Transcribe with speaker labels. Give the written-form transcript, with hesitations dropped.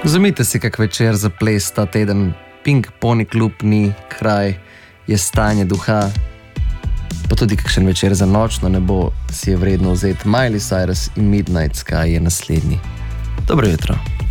Speaker 1: Vzemite si kak večer za ples ta teden, Pink Pony klub ni kraj, je stanje duha, pa tudi kakšen večer za nočno nebo si je vredno vzeti. Miley Cyrus in Midnight Sky je naslednji. Dobro jutro.